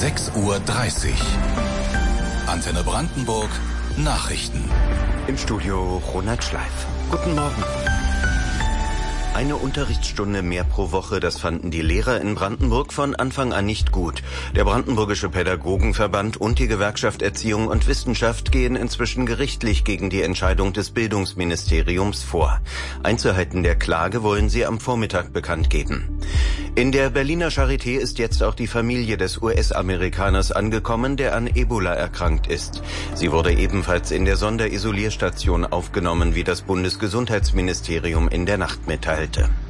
6:30 Uhr. Antenne Brandenburg, Nachrichten. Im Studio Ronald Schleif. Guten Morgen. Eine Unterrichtsstunde mehr pro Woche, das fanden die Lehrer in Brandenburg von Anfang an nicht gut. Der Brandenburgische Pädagogenverband und die Gewerkschaft Erziehung und Wissenschaft gehen inzwischen gerichtlich gegen die Entscheidung des Bildungsministeriums vor. Einzelheiten der Klage wollen sie am Vormittag bekannt geben. In der Berliner Charité ist jetzt auch die Familie des US-Amerikaners angekommen, der an Ebola erkrankt ist. Sie wurde ebenfalls in der Sonderisolierstation aufgenommen, wie das Bundesgesundheitsministerium in der Nacht mitteilte.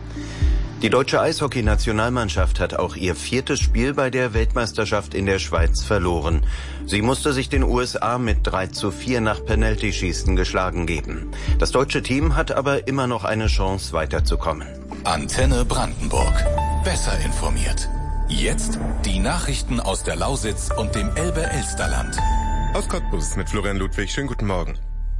Die deutsche Eishockey-Nationalmannschaft hat auch ihr 4. Spiel bei der Weltmeisterschaft in der Schweiz verloren. Sie musste sich den USA mit 3:4 nach Penaltyschießen geschlagen geben. Das deutsche Team hat aber immer noch eine Chance, weiterzukommen. Antenne Brandenburg. Besser informiert. Jetzt die Nachrichten aus der Lausitz und dem Elbe-Elsterland. Aus Cottbus mit Florian Ludwig. Schönen guten Morgen.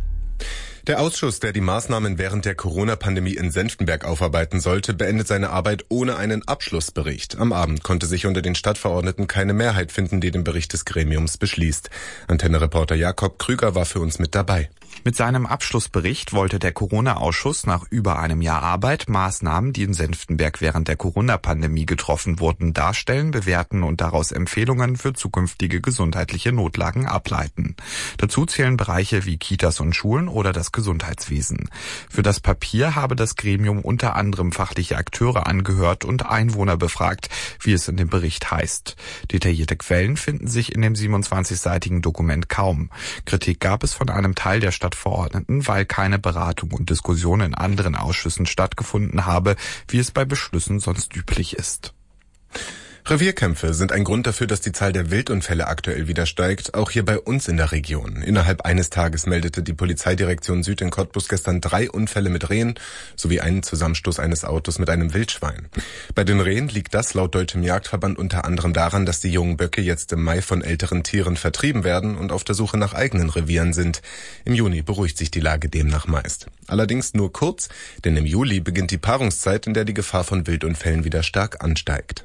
Der Ausschuss, der die Maßnahmen während der Corona-Pandemie in Senftenberg aufarbeiten sollte, beendet seine Arbeit ohne einen Abschlussbericht. Am Abend konnte sich unter den Stadtverordneten keine Mehrheit finden, die den Bericht des Gremiums beschließt. Antenne-Reporter Jakob Krüger war für uns mit dabei. Mit seinem Abschlussbericht wollte der Corona-Ausschuss nach über einem Jahr Arbeit Maßnahmen, die in Senftenberg während der Corona-Pandemie getroffen wurden, darstellen, bewerten und daraus Empfehlungen für zukünftige gesundheitliche Notlagen ableiten. Dazu zählen Bereiche wie Kitas und Schulen oder das Gesundheitswesen. Für das Papier habe das Gremium unter anderem fachliche Akteure angehört und Einwohner befragt, wie es in dem Bericht heißt. Detaillierte Quellen finden sich in dem 27-seitigen Dokument kaum. Kritik gab es von einem Teil der Stadtverordneten, weil keine Beratung und Diskussion in anderen Ausschüssen stattgefunden habe, wie es bei Beschlüssen sonst üblich ist. Revierkämpfe sind ein Grund dafür, dass die Zahl der Wildunfälle aktuell wieder steigt, auch hier bei uns in der Region. Innerhalb eines Tages meldete die Polizeidirektion Süd in Cottbus gestern 3 Unfälle mit Rehen sowie einen Zusammenstoß eines Autos mit einem Wildschwein. Bei den Rehen liegt das laut Deutschem Jagdverband unter anderem daran, dass die jungen Böcke jetzt im Mai von älteren Tieren vertrieben werden und auf der Suche nach eigenen Revieren sind. Im Juni beruhigt sich die Lage demnach meist. Allerdings nur kurz, denn im Juli beginnt die Paarungszeit, in der die Gefahr von Wildunfällen wieder stark ansteigt.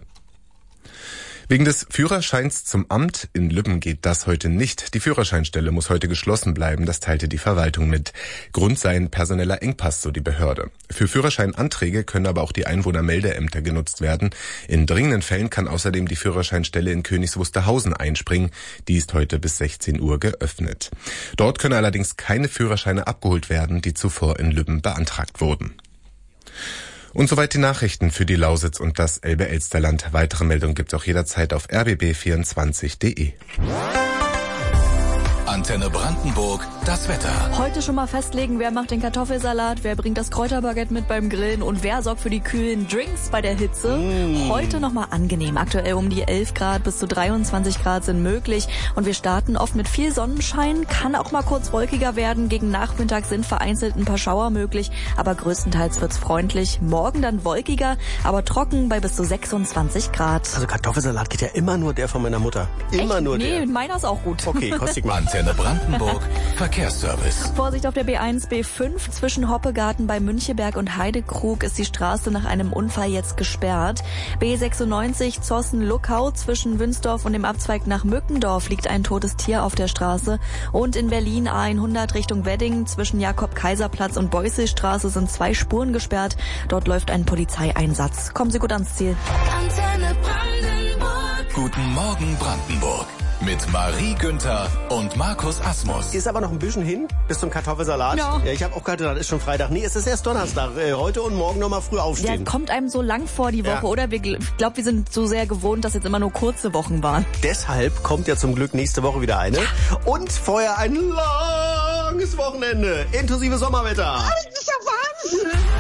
Wegen des Führerscheins zum Amt in Lübben geht das heute nicht. Die Führerscheinstelle muss heute geschlossen bleiben, das teilte die Verwaltung mit. Grund sei ein personeller Engpass, so die Behörde. Für Führerscheinanträge können aber auch die Einwohnermeldeämter genutzt werden. In dringenden Fällen kann außerdem die Führerscheinstelle in Königs Wusterhausen einspringen. Die ist heute bis 16 Uhr geöffnet. Dort können allerdings keine Führerscheine abgeholt werden, die zuvor in Lübben beantragt wurden. Und soweit die Nachrichten für die Lausitz und das Elbe-Elsterland. Weitere Meldungen gibt's auch jederzeit auf rbb24.de. Antenne Brandenburg, das Wetter. Heute schon mal festlegen, wer macht den Kartoffelsalat, wer bringt das Kräuterbaguette mit beim Grillen und wer sorgt für die kühlen Drinks bei der Hitze. Heute nochmal angenehm. Aktuell um die 11 Grad bis zu 23 Grad sind möglich und wir starten oft mit viel Sonnenschein, kann auch mal kurz wolkiger werden. Gegen Nachmittag sind vereinzelt ein paar Schauer möglich, aber größtenteils wird's freundlich. Morgen dann wolkiger, aber trocken bei bis zu 26 Grad. Also Kartoffelsalat geht ja immer nur der von meiner Mutter. Immer Echt? nur der. Nee, meiner ist auch gut. Okay, kostet mal. Antenne Brandenburg, Verkehrsservice. Vorsicht auf der B1, B5 zwischen Hoppegarten bei Müncheberg und Heidekrug ist die Straße nach einem Unfall jetzt gesperrt. B96 Zossen-Luckau zwischen Wünsdorf und dem Abzweig nach Mückendorf liegt ein totes Tier auf der Straße. Und in Berlin A100 Richtung Wedding zwischen Jakob-Kaiser-Platz und Beuselstraße sind 2 Spuren gesperrt. Dort läuft ein Polizeieinsatz. Kommen Sie gut ans Ziel. Antenne Brandenburg. Guten Morgen Brandenburg. Mit Marie Günther und Markus Asmus. Ist aber noch ein bisschen hin bis zum Kartoffelsalat. Ja. Ich habe auch gerade gedacht, ist schon Freitag. Nee, es ist erst Donnerstag. Heute und morgen noch mal früh aufstehen. Der kommt einem so lang vor die Woche, Ja. oder? Ich glaube, wir sind so sehr gewohnt, dass jetzt immer nur kurze Wochen waren. Deshalb kommt ja zum Glück nächste Woche wieder eine. Und vorher ein langes Wochenende. Inklusive Sommerwetter. Das ist ja Wahnsinn.